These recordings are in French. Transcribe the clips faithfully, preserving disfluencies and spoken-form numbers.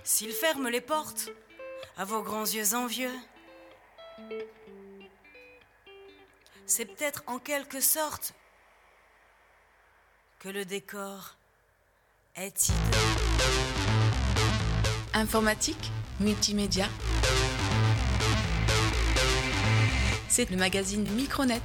s'il ferme les portes à vos grands yeux envieux, c'est peut-être en quelque sorte que le décor est hideux. Informatique, multimédia. C'est le magazine Micronet.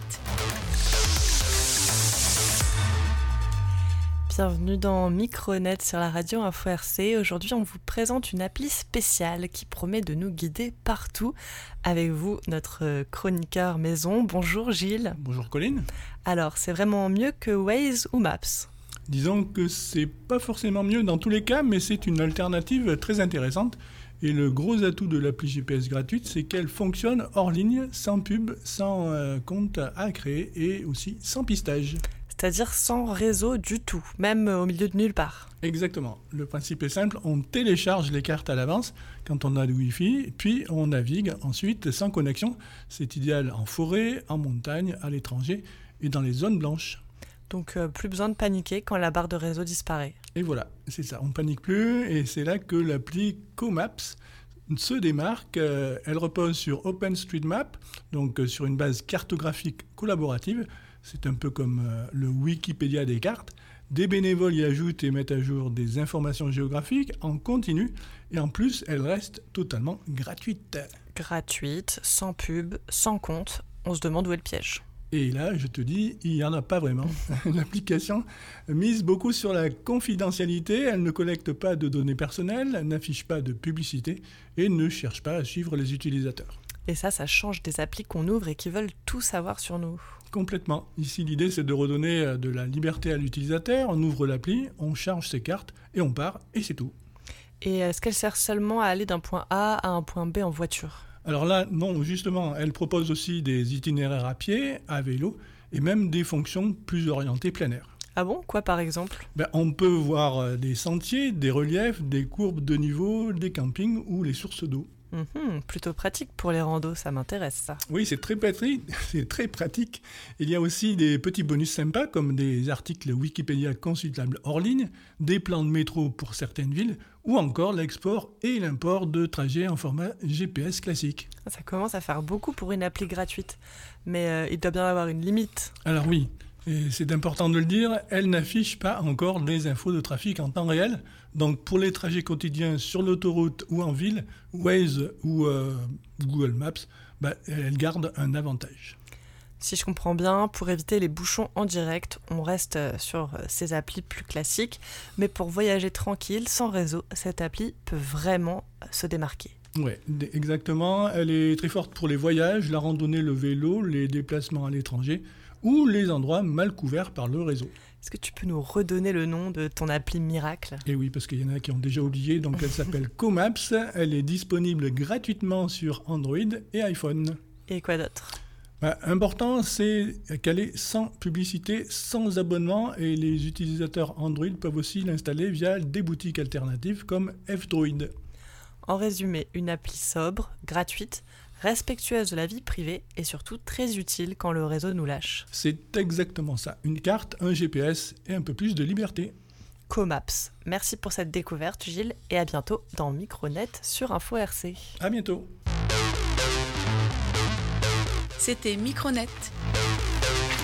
Bienvenue dans Micronet sur la radio Info R C. Aujourd'hui, on vous présente une appli spéciale qui promet de nous guider partout. Avec vous, notre chroniqueur maison. Bonjour Gilles. Bonjour Colline. Alors, c'est vraiment mieux que Waze ou Maps ? Disons que c'est pas forcément mieux dans tous les cas, mais c'est une alternative très intéressante. Et le gros atout de l'appli G P S gratuite, c'est qu'elle fonctionne hors ligne, sans pub, sans euh, compte à créer et aussi sans pistage. C'est-à-dire sans réseau du tout, même au milieu de nulle part. Exactement. Le principe est simple, on télécharge les cartes à l'avance quand on a le Wi-Fi, puis on navigue ensuite sans connexion. C'est idéal en forêt, en montagne, à l'étranger et dans les zones blanches. Donc euh, plus besoin de paniquer quand la barre de réseau disparaît. Et voilà, c'est ça, on ne panique plus et c'est là que l'appli Comaps se démarque. Euh, elle repose sur OpenStreetMap, donc euh, sur une base cartographique collaborative. C'est un peu comme euh, le Wikipédia des cartes. Des bénévoles y ajoutent et mettent à jour des informations géographiques en continu. Et en plus, elle reste totalement gratuite. Gratuite, sans pub, sans compte. On se demande où est le piège. Et là, je te dis, il n'y en a pas vraiment. L'application mise beaucoup sur la confidentialité. Elle ne collecte pas de données personnelles, n'affiche pas de publicité et ne cherche pas à suivre les utilisateurs. Et ça, ça change des applis qu'on ouvre et qui veulent tout savoir sur nous. Complètement. Ici, l'idée, c'est de redonner de la liberté à l'utilisateur. On ouvre l'appli, on charge ses cartes et on part, et c'est tout. Et est-ce qu'elle sert seulement à aller d'un point A à un point B en voiture ? Alors là, non, justement, elle propose aussi des itinéraires à pied, à vélo, et même des fonctions plus orientées plein air. Ah bon ? Quoi par exemple ? Ben, on peut voir des sentiers, des reliefs, des courbes de niveau, des campings ou les sources d'eau. Mmh, plutôt pratique pour les randos, ça m'intéresse ça. Oui, c'est très pratique, c'est très pratique. Il y a aussi des petits bonus sympas comme des articles Wikipédia consultables hors ligne, des plans de métro pour certaines villes, ou encore l'export et l'import de trajets en format G P S classique. Ça commence à faire beaucoup pour une appli gratuite, mais euh, il doit bien avoir une limite. Alors oui, et c'est important de le dire, elle n'affiche pas encore des infos de trafic en temps réel. Donc pour les trajets quotidiens sur l'autoroute ou en ville, Waze ou euh, Google Maps, bah, elle garde un avantage. Si je comprends bien, pour éviter les bouchons en direct, on reste sur ces applis plus classiques. Mais pour voyager tranquille, sans réseau, cette appli peut vraiment se démarquer. Oui, exactement. Elle est très forte pour les voyages, la randonnée, le vélo, les déplacements à l'étranger ou les endroits mal couverts par le réseau. Est-ce que tu peux nous redonner le nom de ton appli miracle ? Et oui, parce qu'il y en a qui ont déjà oublié. Donc elle s'appelle Comaps. Elle est disponible gratuitement sur Android et iPhone. Et quoi d'autre ? Bah, important, c'est qu'elle est sans publicité, sans abonnement. Et les utilisateurs Android peuvent aussi l'installer via des boutiques alternatives comme F-Droid. En résumé, une appli sobre, gratuite, respectueuse de la vie privée et surtout très utile quand le réseau nous lâche. C'est exactement ça. Une carte, un G P S et un peu plus de liberté. Comaps. Merci pour cette découverte, Gilles, et à bientôt dans Micronet sur Info R C. À bientôt. C'était Micronet,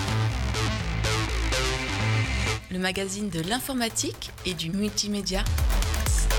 le magazine de l'informatique et du multimédia.